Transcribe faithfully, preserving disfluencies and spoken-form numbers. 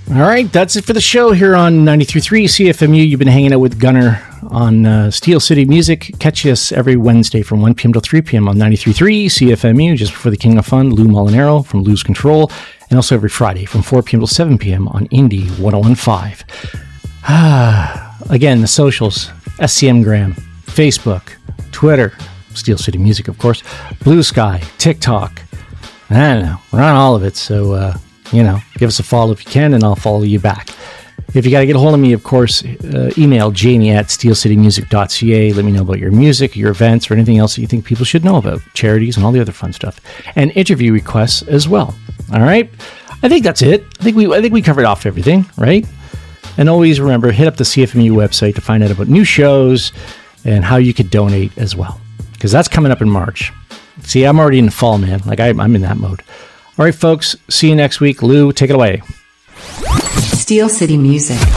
All right, that's it for the show here on ninety-three point three C F M U. You've been hanging out with Gunner on uh, Steel City Music. Catch us every Wednesday from one p.m. to three p.m. on ninety-three point three C F M U, just before the King of Fun, Lou Molinaro from Lou's Control, and also every Friday from four p.m. to seven p.m. on Indie one oh one point five. Ah, again, the socials, S C M Gram, Facebook, Twitter, Steel City Music, of course, Blue Sky, TikTok. I don't know. We're on all of it, so... Uh, You know, give us a follow if you can, and I'll follow you back. If you got to get a hold of me, of course, uh, email jamie at steel city music dot c a. Let me know about your music, your events, or anything else that you think people should know about, charities and all the other fun stuff, and interview requests as well. All right, I think that's it. I think we I think we covered off everything, right? And always remember, hit up the C F M U website to find out about new shows and how you could donate as well, because that's coming up in March. See, I'm already in the fall, man. Like I, I'm in that mode. All right, folks, see you next week. Lou, take it away. Steel City Music.